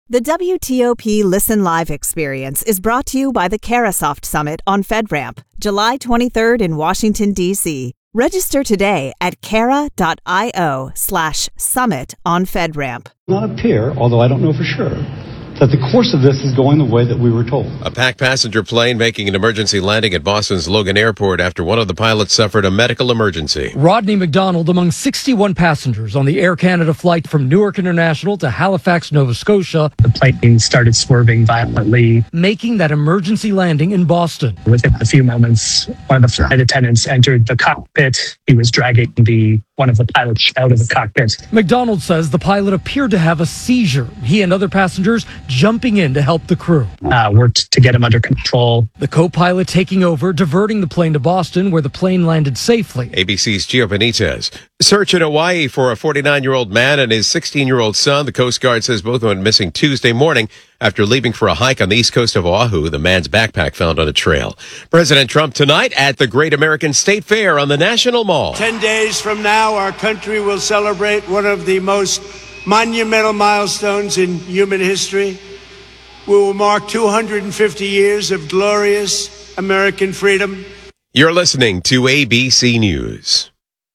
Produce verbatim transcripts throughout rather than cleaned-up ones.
The W T O P Listen Live experience is brought to you by the Carasoft Summit on FedRAMP, July twenty-third in Washington, D C Register today at cara.io slash summit on FedRAMP. Not appear, although I don't know for sure, that the course of this is going the way that we were told. A packed passenger plane making an emergency landing at Boston's Logan Airport after one of the pilots suffered a medical emergency. Rodney McDonald among sixty-one passengers on the Air Canada flight from Newark International to Halifax, Nova Scotia. The plane started swerving violently, making that emergency landing in Boston. Within a few moments, one of the flight attendants entered the cockpit. He was dragging the one of the pilots out of the cockpit. McDonald says the pilot appeared to have a seizure. He and other passengers jumping in to help the crew. Uh, worked to get him under control. The co-pilot taking over, diverting the plane to Boston, where the plane landed safely. A B C's Gio Benitez. Search in Hawaii for a forty-nine-year-old man and his sixteen-year-old son. The Coast Guard says both went missing Tuesday morning after leaving for a hike on the east coast of Oahu. The man's backpack found on a trail. President Trump tonight at the Great American State Fair on the National Mall. Ten days from now, our country will celebrate one of the most monumental milestones in human history. We will mark two hundred fifty years of glorious American freedom. You're listening to A B C News.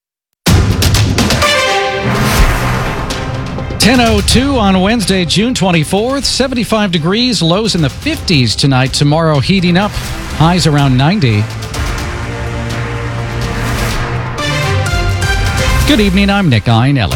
ten oh two on Wednesday, June twenty-fourth, seventy-five degrees, lows in the fifties tonight. Tomorrow heating up, highs around ninety. Good evening, I'm Nick Iannelli.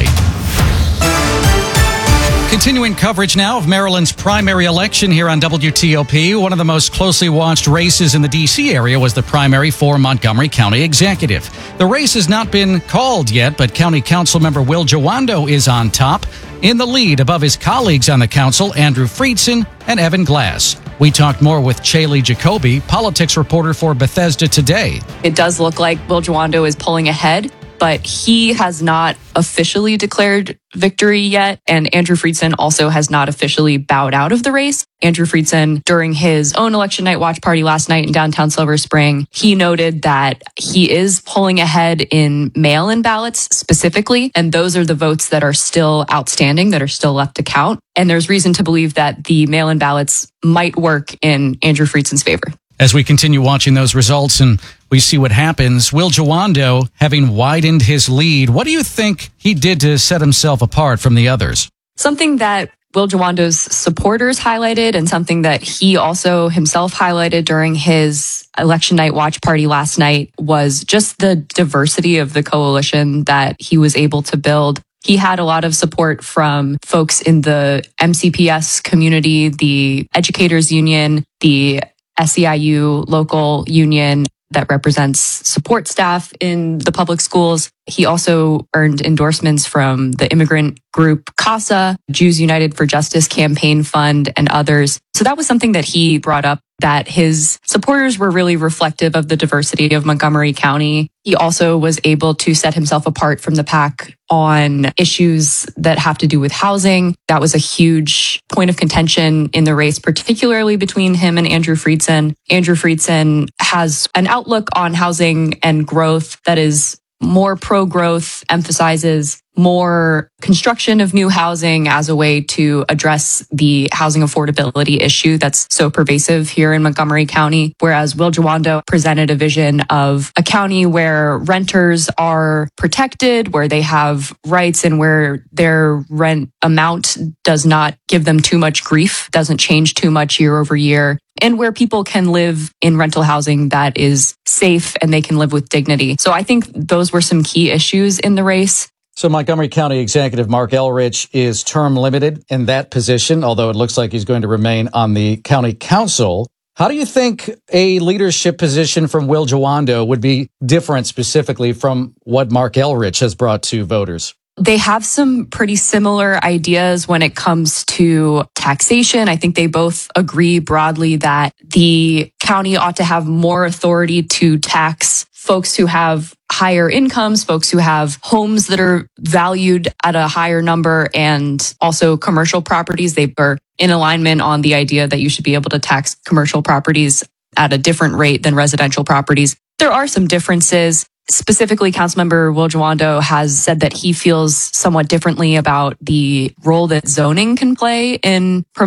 Continuing coverage now of Maryland's primary election here on W T O P. One of the most closely watched races in the D C area was the primary for Montgomery County Executive. The race has not been called yet, but County Council member Will Jawando is on top, in the lead above his colleagues on the council, Andrew Friedson and Evan Glass. We talked more with Chaley Jacoby, politics reporter for Bethesda Today. It does look like Will Jawando is pulling ahead, but he has not officially declared victory yet, and Andrew Friedson also has not officially bowed out of the race. Andrew Friedson, during his own election night watch party last night in downtown Silver Spring, he noted that he is pulling ahead in mail-in ballots specifically, and those are the votes that are still outstanding, that are still left to count. And there's reason to believe that the mail-in ballots might work in Andrew Friedson's favor. As we continue watching those results and we see what happens, Will Jawando having widened his lead, what do you think he did to set himself apart from the others? Something that Will Jawando's supporters highlighted and something that he also himself highlighted during his election night watch party last night was just the diversity of the coalition that he was able to build. He had a lot of support from folks in the M C P S community, the Educators Union, the S E I U local union that represents support staff in the public schools. He also earned endorsements from the immigrant group CASA, Jews United for Justice Campaign Fund, and others. So that was something that he brought up, that his supporters were really reflective of the diversity of Montgomery County. He also was able to set himself apart from the pack on issues that have to do with housing. That was a huge point of contention in the race, particularly between him and Andrew Friedson. Andrew Friedson has an outlook on housing and growth that is more pro-growth, emphasizes more construction of new housing as a way to address the housing affordability issue that's so pervasive here in Montgomery County. Whereas Will Jawando presented a vision of a county where renters are protected, where they have rights, and where their rent amount does not give them too much grief, doesn't change too much year over year, and where people can live in rental housing that is safe and they can live with dignity. So I think those were some key issues in the race. So Montgomery County Executive Mark Elrich is term limited in that position, although it looks like he's going to remain on the county council. How do you think a leadership position from Will Jawando would be different specifically from what Mark Elrich has brought to voters? They have some pretty similar ideas when it comes to taxation. I think they both agree broadly that the county ought to have more authority to tax folks who have higher incomes, folks who have homes that are valued at a higher number, and also commercial properties. They are in alignment on the idea that you should be able to tax commercial properties at a different rate than residential properties. There are some differences. Specifically, Councilmember Will Jawando has said that he feels somewhat differently about the role that zoning can play in